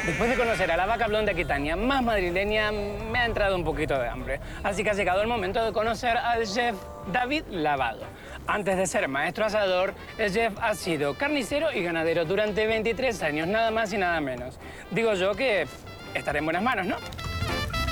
Después de conocer a la vaca blonda aquitania más madrileña, me ha entrado un poquito de hambre. Así que ha llegado el momento de conocer al chef David Lavado. Antes de ser maestro asador, el chef ha sido carnicero y ganadero durante 23 años, nada más y nada menos. Digo yo que estaré en buenas manos, ¿no?